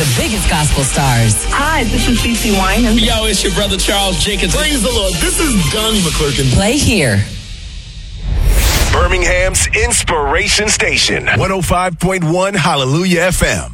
the biggest gospel stars. Hi, this is CeCe Winans. Yo, it's your brother Charles Jenkins. Praise the Lord. This is Donnie McClurkin. Play here. Birmingham's Inspiration Station, 105.1 Hallelujah FM.